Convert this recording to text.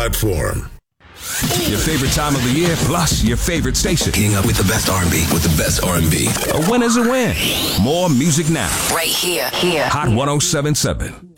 platform. Your favorite time of the year, plus your favorite station. Keeping up with the best R&B, with the best R&B. A win is a win. More music now. Right here. Hot 107.7.